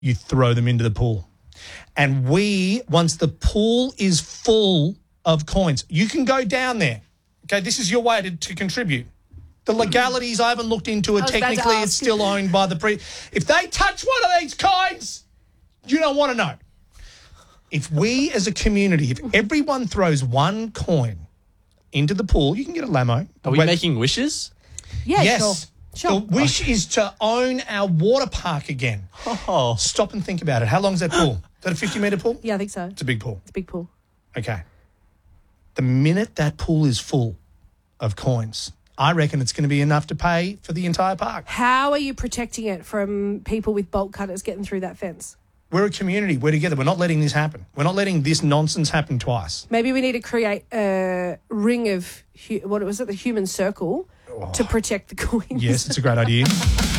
you throw them into the pool. And once the pool is full of coins, you can go down there. Okay, this is your way to contribute. The legalities I haven't looked into it. Technically, it's still owned by the If they touch one of these coins, you don't want to know. If we as a community, if everyone throws one coin into the pool, you can get a Lamo. Are we making wishes? Yeah, yes. Sure. The wish is to own our water park again. Oh. Stop and think about it. How long is that pool? Is that a 50-metre pool? Yeah, I think so. It's a big pool. It's a big pool. Okay. The minute that pool is full of coins, I reckon it's going to be enough to pay for the entire park. How are you protecting it from people with bolt cutters getting through that fence? We're a community. We're together. We're not letting this happen. We're not letting this nonsense happen twice. Maybe we need to create a ring of, the human circle to protect the coins. Yes, it's a great idea.